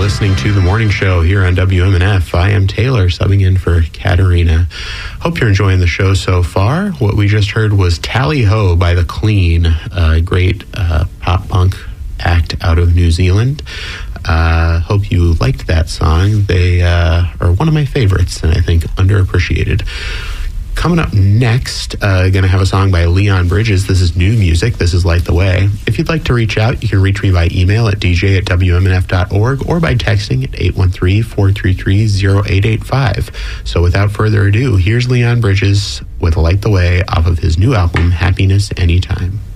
listening to The Morning Show here on WMNF. I am Taylor, subbing in for Katerina. Hope you're enjoying the show so far. What we just heard was Tally Ho by The Clean, a great pop punk act out of New Zealand. Hope you liked that song. They are one of my favorites, and I think underappreciated. Coming up next, going to have a song by Leon Bridges. This is new music. This is Light the Way. If you'd like to reach out, you can reach me by email at dj@wmnf.org or by texting at 813-433-0885. So without further ado, here's Leon Bridges with Light the Way off of his new album, Happiness Anytime.